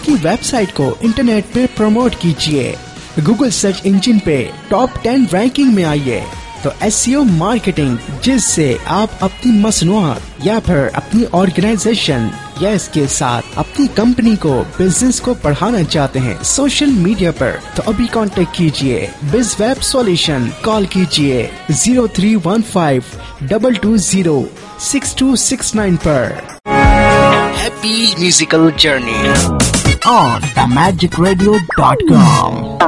आपकी वेबसाइट को इंटरनेट पे प्रमोट कीजिए, गूगल सर्च इंजन पे टॉप 10 रैंकिंग में आइए। तो एसईओ मार्केटिंग, जिससे आप अपनी मसनूआत या फिर अपनी ऑर्गेनाइजेशन या इसके साथ अपनी कंपनी को, बिजनेस को बढ़ाना चाहते हैं सोशल मीडिया पर, तो अभी कांटेक्ट कीजिए बिज वेब सॉल्यूशन। कॉल कीजिए 0315 220 6269 पर। Happy musical journey on themagicradio.com।